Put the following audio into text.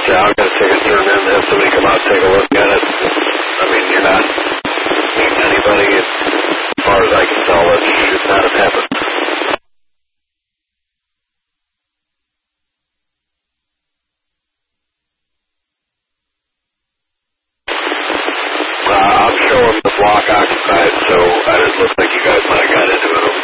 gotcha. I'll get a ticket turned in, have somebody come out and take a look at it. I mean, you're not meeting anybody, as far as I can tell, that should not have happened. I'm showing the block occupied, so it looks like you guys might have got into it.